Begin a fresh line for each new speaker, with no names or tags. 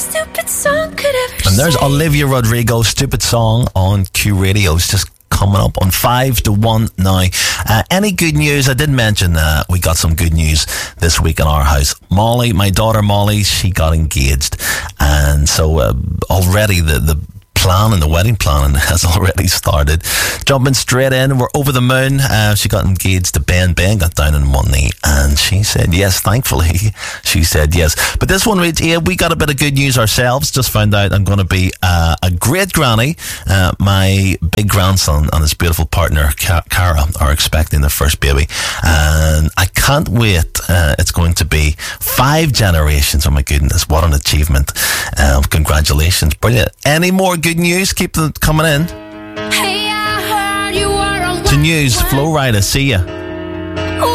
stupid song could ever
And there's
say.
Olivia Rodrigo, Stupid Song on Q Radio. It's just coming up on 5 to 1 now. Any good news? I did mention we got some good news this week in our house. Molly, my daughter Molly, she got engaged. And so already the planning, the wedding planning has already started. Jumping straight in, we're over the moon. She got engaged to Ben. Ben got down on one knee and she said yes, thankfully. She said yes. But this one reads here, we got a bit of good news ourselves. Just found out I'm going to be a great granny. My big grandson and his beautiful partner, Cara, are expecting their first baby. And I can't wait. It's going to be 5 generations. Oh my goodness, what an achievement. Congratulations. Brilliant. Any more good news? Keep them coming in.
Hey, I heard you were a
To news, Flo Rida, see ya.